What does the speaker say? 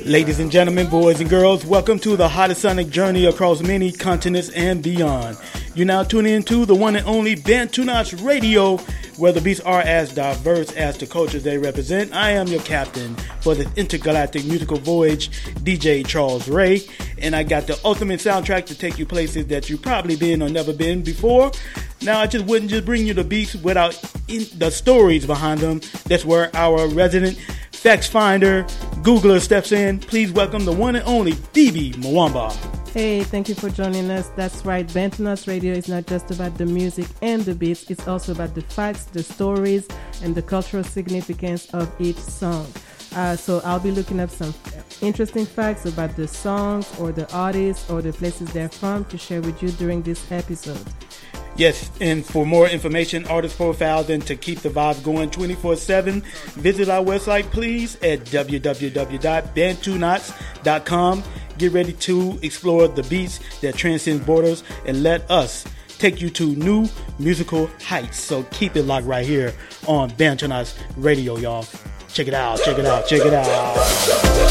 Ladies and gentlemen, boys and girls, welcome to the hottest sonic journey across many continents and beyond. You're now tuning into the one and only Bantu Knots Radio, where the beats are as diverse as the cultures they represent. I am your captain for this intergalactic musical voyage, DJ Charles Ray, and I got the ultimate soundtrack to take you places that you've probably been or never been before. Now, I just wouldn't just bring you the beats without the stories behind them. That's where our resident facts finder, Googler steps in. Please welcome the one and only Phoebe Mwamba. Hey, thank you for joining us. That's right, Bantu Knots Radio is not just about the music and the beats, it's also about the facts, the stories, and the cultural significance of each song. So I'll be looking up some interesting facts about the songs or the artists or the places they're from to share with you during this episode. Yes, and for more information, artist profiles, and to keep the vibes going 24/7, visit our website, please, at www.bantuknots.com. Get ready to explore the beats that transcend borders and let us take you to new musical heights. So keep it locked right here on Bantu Knots Radio, y'all. Check it out, check it out, check it out.